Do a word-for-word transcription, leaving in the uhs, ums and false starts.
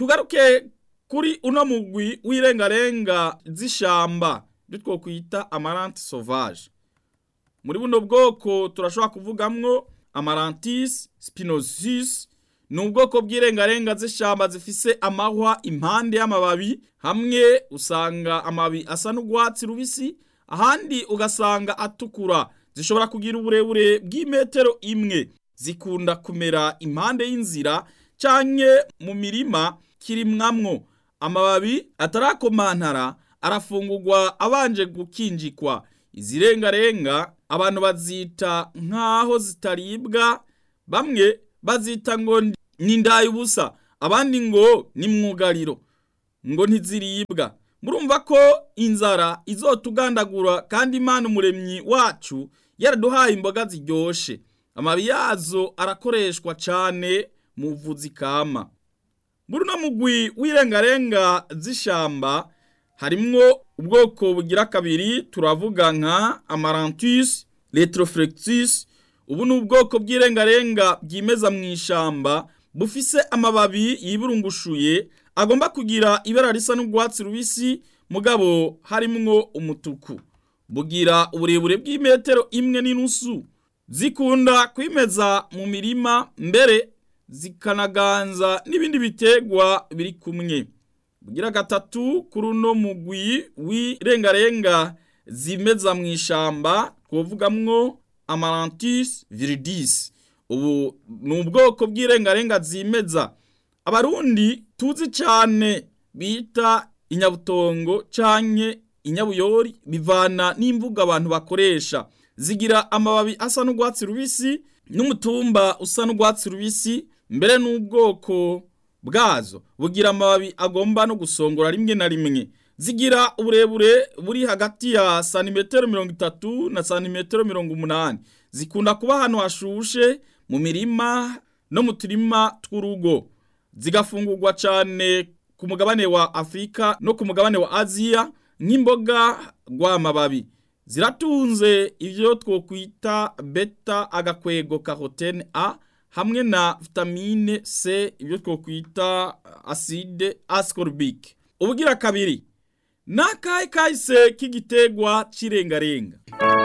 tugaruke kuri uno mugwi w'irengarenga z'ishamba byo twokwita amaranti sauvage. Muri buno bwoko turashobora kuvugamwo Amaranthus spinosus, ni ubwoko bw'irengarenga z'ishamba zifise amahwa impande y'amababi, hamwe usanga amababi asa n'urwatsi rubisi, ahandi ugasanga atukura. Zishobora kugira uburebure bw'imetero imwe. Zikunda kumera impande y'inzira canke mu mirima kirimwamwo. Amababi atarakomantara arafungurwa abanje gukinjikwa. Izi rengarenga abantu bazita nkaho zitaribwa, bamwe bazita ngo ni ndayubusa, abandi ngo ni mwugariro, ngo ntiziribwa. Murumva ko inzara izotugandagura, kandi Imana umuremyi wacu yaraduhaye imboga ziryoshe. Amababi yazo arakoreshwa cane mu buvuzi kama. Muri no mugwi w'irengarenga z'ishamba harimwo ubwoko bugira kabiri, turavuga nka Amaranthus retroflexus. Ubu ni ubwoko bw'irengarenga bwimeza mu ishamba, bufise amababi yiburungushuye agomba kugira ibara risa n'urwatsi rubisi, mugabo harimwo umutuku. Bugira uburebure bw'imetero imwe n'inusu. Zikunda kwimeza mu mirima, mbere zikanaganza n'ibindi bitegwa biri kumwe. Bugira gatatu kuri uno mugwi w'irengarenga zimeza mu ishamba, twovugamwo Amaranthus viridis. Ubu ni ubwoko bw'irengarenga zimeza Abarundi tuzi cyane bita inyabutongo canke inyabuyori, bivana n'imvugo abantu bakoresha. Zigira amababi asa n'urwatsi rubisi n'umutumba usa n'urwatsi rubisi, mbere n'ubwoko bwazo bugira amababi agomba no gusongora rimwe na rimwe. Zigira uburebure buri hagati ya santimetero mirongo itatu na santimetero mirongo umunani. Zikunda kuba ahantu hashushe mu mirima no mu turima tw'urugo. Zigafungurwa cane ku mugabane wa Afrika no ku mugabane wa Aziya nk'imboga rw'amababi. Ziratunze ivyo twokwita beta agakwego carotene A hamwe na vitamine C, ivyo twokwita acide ascorbic. Ubugira kabiri, nakahe kahise k'igitegwa c'irengarenga?